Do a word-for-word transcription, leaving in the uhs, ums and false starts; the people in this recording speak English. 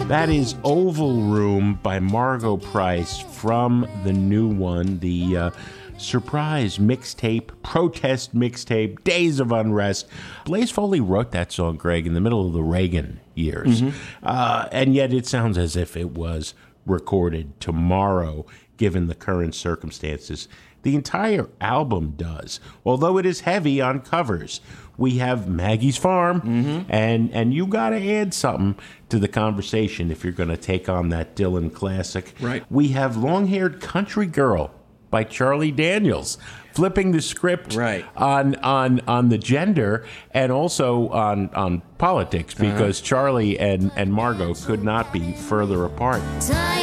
That is Oval Room by Margo Price from the new one, the uh, surprise mixtape, protest mixtape, Days of Unrest. Blaze Foley wrote that song, Greg, in the middle of the Reagan years. Mm-hmm. Uh, and yet it sounds as if it was recorded tomorrow, given the current circumstances. The entire album does, although it is heavy on covers. We have Maggie's Farm, mm-hmm. and, and you got to add something to the conversation if you're going to take on that Dylan classic. Right. We have Long-Haired Country Girl by Charlie Daniels, flipping the script right. on on on the gender and also on, on politics, because uh-huh. Charlie and, and Margo could not be further apart.